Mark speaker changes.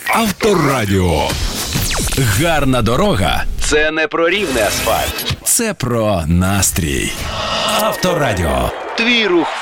Speaker 1: Авторадіо. Гарна дорога – це не про рівний асфальт. Це про настрій. Авторадіо. Твій рух